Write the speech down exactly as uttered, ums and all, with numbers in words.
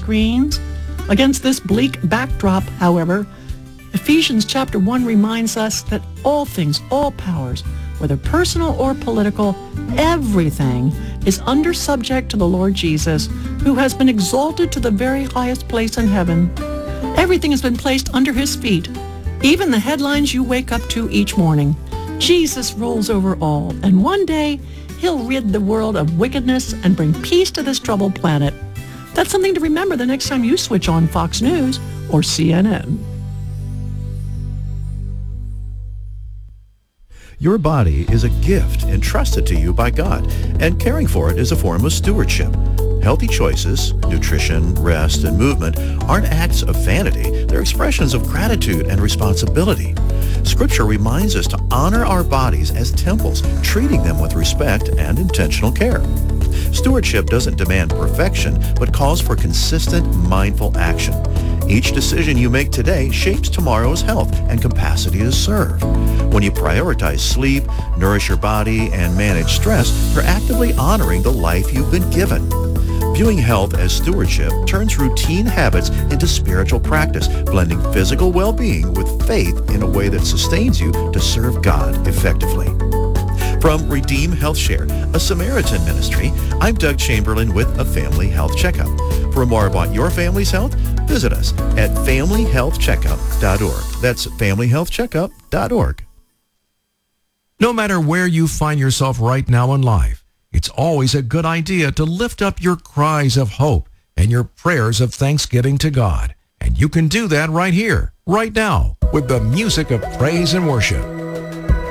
screens. Against this bleak backdrop, however, Ephesians chapter one reminds us that all things, all powers, whether personal or political, everything is under subject to the Lord Jesus, who has been exalted to the very highest place in heaven. Everything has been placed under his feet, even the headlines you wake up to each morning. Jesus rules over all, and one day he'll rid the world of wickedness and bring peace to this troubled planet. That's something to remember the next time you switch on Fox News or C N N. Your body is a gift entrusted to you by God, and caring for it is a form of stewardship. Healthy choices, nutrition, rest, and movement aren't acts of vanity. They're expressions of gratitude and responsibility. Scripture reminds us to honor our bodies as temples, treating them with respect and intentional care. Stewardship doesn't demand perfection, but calls for consistent, mindful action. Each decision you make today shapes tomorrow's health and capacity to serve. When you prioritize sleep, nourish your body, and manage stress, you're actively honoring the life you've been given. Viewing health as stewardship turns routine habits into spiritual practice, blending physical well-being with faith in a way that sustains you to serve God effectively. From Redeem Health Share, a Samaritan ministry, I'm Doug Chamberlain with a Family Health Checkup. For more about your family's health, visit us at family health checkup dot org. That's family health checkup dot org. No matter where you find yourself right now in life, it's always a good idea to lift up your cries of hope and your prayers of thanksgiving to God. And you can do that right here, right now, with the music of praise and worship.